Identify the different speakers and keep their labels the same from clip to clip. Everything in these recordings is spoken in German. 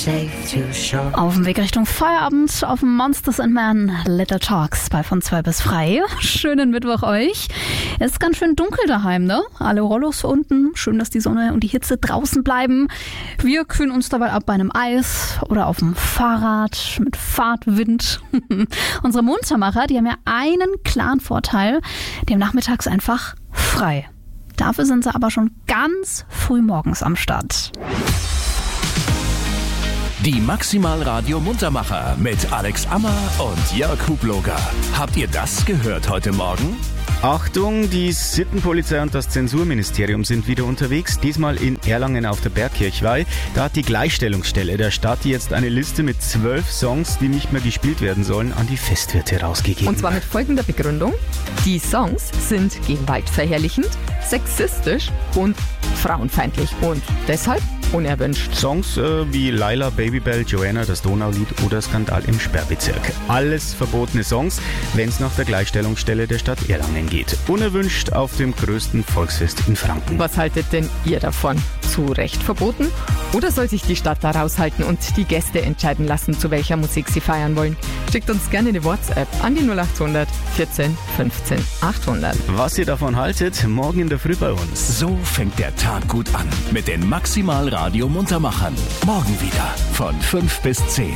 Speaker 1: Auf dem Weg Richtung Feierabend auf Monsters and Men, Little Talks bei von 2 bis frei. Schönen Mittwoch euch. Es ist ganz schön dunkel daheim, ne? Alle Rollos unten. Schön, dass die Sonne und die Hitze draußen bleiben. Wir kühlen uns dabei ab bei einem Eis oder auf dem Fahrrad mit Fahrtwind. Unsere Muntermacher, die haben ja einen klaren Vorteil. Die haben nachmittags einfach frei. Dafür sind sie aber schon ganz früh morgens am Start.
Speaker 2: Die Maximal Radio Muntermacher mit Alex Ammer und Jörg Hubloger. Habt ihr das gehört heute Morgen?
Speaker 3: Achtung, die Sittenpolizei und das Zensurministerium sind wieder unterwegs, diesmal in Erlangen auf der Bergkirchweih. Da hat die Gleichstellungsstelle der Stadt jetzt eine Liste mit 12 Songs, die nicht mehr gespielt werden sollen, an die Festwirte rausgegeben.
Speaker 4: Und zwar mit folgender Begründung: Die Songs sind gewaltverherrlichend, sexistisch und frauenfeindlich und deshalb unerwünscht.
Speaker 3: Songs wie Laila, Babybel, Joanna, das Donaulied oder Skandal im Sperrbezirk. Alles verbotene Songs, wenn es nach der Gleichstellungsstelle der Stadt Erlangen geht. Unerwünscht auf dem größten Volksfest in Franken.
Speaker 4: Was haltet denn ihr davon? Zu Recht verboten? Oder soll sich die Stadt da raushalten und die Gäste entscheiden lassen, zu welcher Musik sie feiern wollen? Schickt uns gerne eine WhatsApp an die 0800 14 15 800.
Speaker 3: Was ihr davon haltet, morgen in der Früh bei uns.
Speaker 2: So fängt der Tag gut an mit den Maximal Radio Muntermachern. Morgen wieder von 5 bis 10.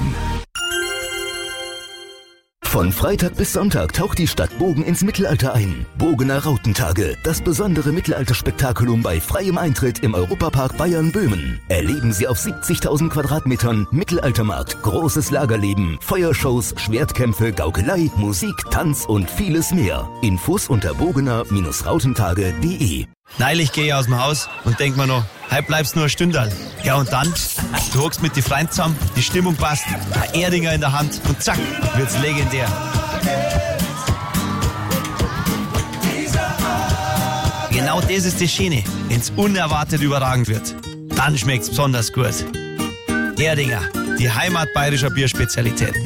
Speaker 5: Von Freitag bis Sonntag taucht die Stadt Bogen ins Mittelalter ein. Bogener Rautentage, das besondere Mittelalterspektakulum bei freiem Eintritt im Europapark Bayern-Böhmen. Erleben Sie auf 70.000 Quadratmetern Mittelaltermarkt, großes Lagerleben, Feuershows, Schwertkämpfe, Gaukelei, Musik, Tanz und vieles mehr. Infos unter bogener-rautentage.de.
Speaker 6: Neulich gehe ich aus dem Haus und denk mir noch, heute bleibst nur eine Stunde. Ja und dann, du hockst mit die Freunden zusammen, die Stimmung passt, ein Erdinger in der Hand und zack, wird's legendär. Genau das ist das Schöne, wenn's unerwartet überragend wird. Dann schmeckt's besonders gut. Erdinger, die Heimat bayerischer Bierspezialitäten.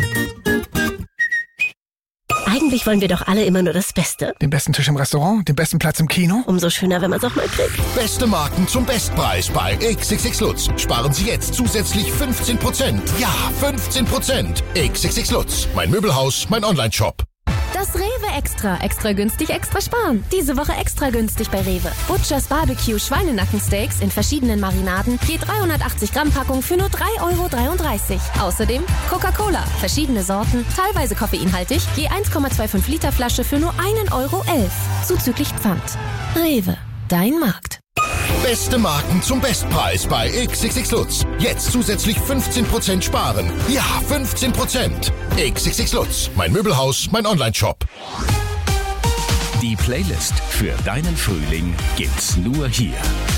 Speaker 7: Eigentlich wollen wir doch alle immer nur das Beste.
Speaker 8: Den besten Tisch im Restaurant, den besten Platz im Kino.
Speaker 7: Umso schöner, wenn man es auch mal kriegt.
Speaker 9: Beste Marken zum Bestpreis bei XXX Lutz. Sparen Sie jetzt zusätzlich 15%. Ja, 15%. XXX Lutz. Mein Möbelhaus, mein Onlineshop.
Speaker 10: Das Rewe extra günstig, extra sparen. Diese Woche extra günstig bei Rewe. Butchers Barbecue Schweinenackensteaks in verschiedenen Marinaden, je 380 Gramm Packung für nur 3,33 €. Außerdem Coca-Cola, verschiedene Sorten, teilweise koffeinhaltig, je 1,25 Liter Flasche für nur 1,11 €. Zuzüglich Pfand. Rewe, dein Markt.
Speaker 9: Beste Marken zum Bestpreis bei XXX Lutz. Jetzt zusätzlich 15% sparen. Ja, 15%. XXX Lutz. Mein Möbelhaus, mein Onlineshop.
Speaker 2: Die Playlist für deinen Frühling gibt's nur hier.